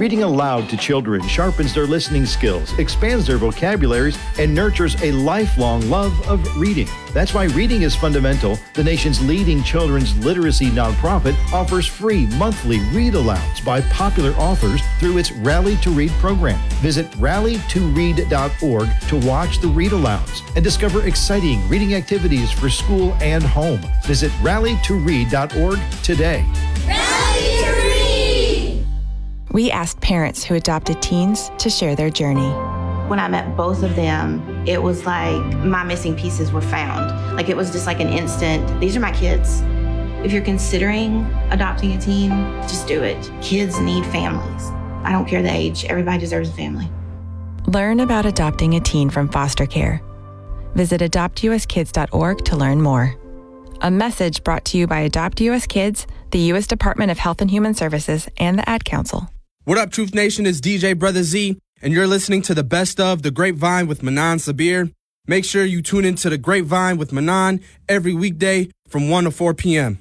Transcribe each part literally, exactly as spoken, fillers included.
Reading aloud to children sharpens their listening skills, expands their vocabularies, and nurtures a lifelong love of reading. That's why Reading is Fundamental, the nation's leading children's literacy nonprofit, offers free monthly read-alouds by popular authors through its Rally to Read program. Visit rally to read dot org to watch the read-alouds and discover exciting reading activities for school and home. Visit rally to read dot org today. Rally to Read! We asked parents who adopted teens to share their journey. When I met both of them, it was like my missing pieces were found. Like it was just like an instant, these are my kids. If you're considering adopting a teen, just do it. Kids need families. I don't care the age, everybody deserves a family. Learn about adopting a teen from foster care. Visit adopt u s kids dot org to learn more. A message brought to you by Adopt U S Kids, the U S Department of Health and Human Services, and the Ad Council. What up, Truth Nation? It's D J Brother Z, and you're listening to the best of The Grapevine with Manan Sabir. Make sure you tune into The Grapevine with Manan every weekday from one to four p.m.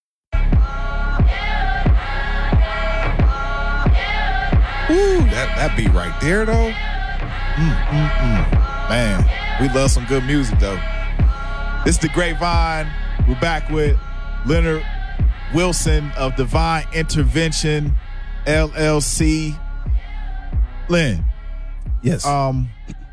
Ooh, that, that beat right there, though. Mm-mm-mm. Man, we love some good music, though. This is The Grapevine. We're back with Leonard Wilson of Divine Intervention, L L C. Len. Yes. Um,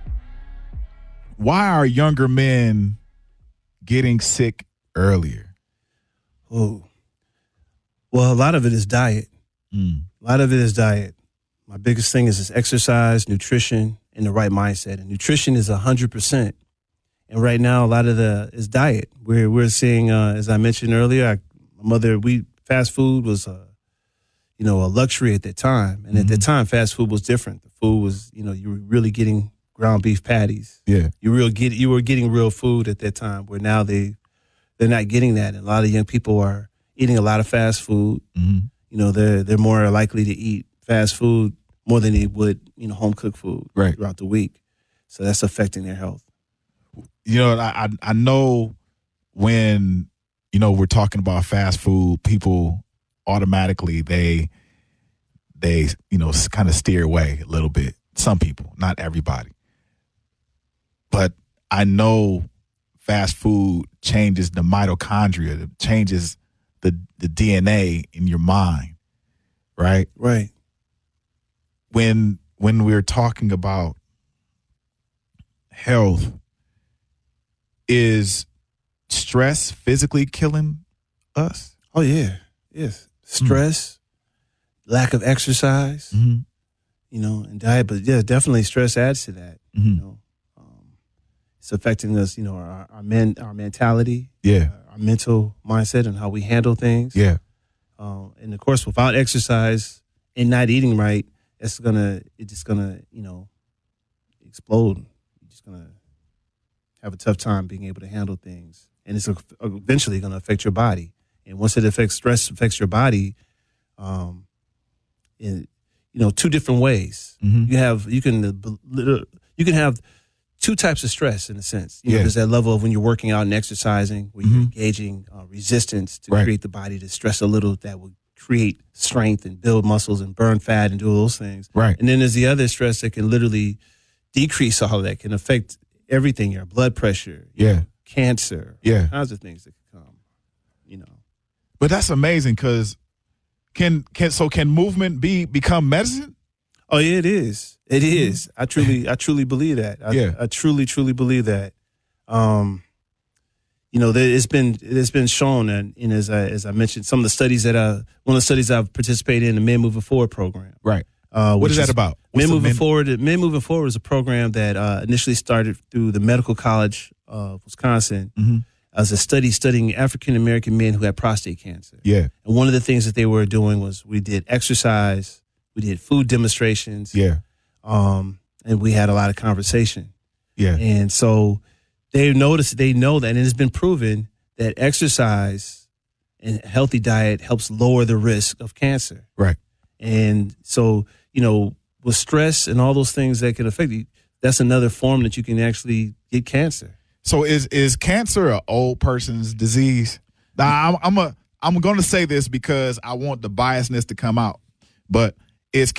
why are younger men getting sick earlier? Oh, well, a lot of it is diet. Mm. A lot of it is diet. My biggest thing is, is exercise, nutrition, and the right mindset. And nutrition is one hundred percent. And right now, a lot of the is diet. We're we're seeing, uh, as I mentioned earlier, I, my mother, we fast food was, uh, you know, a luxury at that time. And mm-hmm. at that time, fast food was different. The food was, you know, you were really getting ground beef patties. Yeah, you real get you were getting real food at that time. Where now they they're not getting that, and a lot of young people are eating a lot of fast food. Mm-hmm. You know, they're they're more likely to eat fast food more than they would, you know, home cooked food right. throughout the week. So that's affecting their health. You know, I I know when, you know, we're talking about fast food, people automatically they they you know kind of steer away a little bit. Some people, not everybody, but I know fast food changes the mitochondria, it changes the the D N A in your mind, right? Right. When when we're talking about health, is stress physically killing us? Oh yeah, yes. Stress, mm-hmm. lack of exercise, mm-hmm. you know, and diet. But yeah, definitely stress adds to that. Mm-hmm. You know, um, it's affecting us. You know, our our, men, our mentality, yeah, our, our mental mindset, and how we handle things. Yeah, um, and of course, without exercise and not eating right, it's gonna it's just gonna you know explode. You're just gonna have a tough time being able to handle things, and it's eventually going to affect your body. And once it affects stress affects your body, um, in you know two different ways. Mm-hmm. You have you can you can have two types of stress in a sense. You yeah. know, there's that level of when you're working out and exercising, where you're mm-hmm. engaging uh, resistance to right. create the body to stress a little, that will create strength and build muscles and burn fat and do all those things. Right. And then there's the other stress that can literally decrease all of that, can affect everything, your blood pressure, yeah, know, cancer, yeah, all kinds of things that can come, you know. But that's amazing, because can can so can movement be become medicine? Oh yeah, it is. It is. I truly, I truly believe that. I, yeah, I truly, truly believe that. Um, you know, there, it's been it's been shown, and, and as I as I mentioned, some of the studies that I one of the studies I've participated in, the Men Moving Forward program, right. Uh, what is that is about? Men Moving men? Forward. Men Moving Forward is a program that uh, initially started through the Medical College of Wisconsin mm-hmm. as a study studying African American men who had prostate cancer. Yeah, and one of the things that they were doing was we did exercise, we did food demonstrations. Yeah, um, and we had a lot of conversation. Yeah, and so they noticed, they know that, and it's been proven that exercise and a healthy diet helps lower the risk of cancer. Right, and so. You know, with stress and all those things that can affect you, that's another form that you can actually get cancer. So is is cancer an old person's disease? Now, I'm I'm a I'm going to say this because I want the biasness to come out, but is